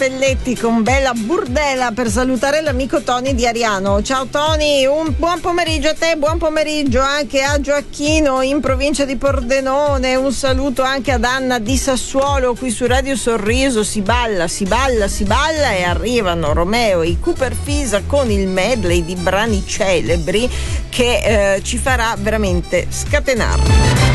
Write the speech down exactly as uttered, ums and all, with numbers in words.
Cappelletti con Bella Burdela per salutare l'amico Tony di Ariano. Ciao Tony, un buon pomeriggio a te, buon pomeriggio anche a Gioacchino in provincia di Pordenone, un saluto anche ad Anna di Sassuolo qui su Radio Sorriso. Si balla, si balla, si balla e arrivano Romeo e i Cooper Fisa con il medley di brani celebri che eh, ci farà veramente scatenare.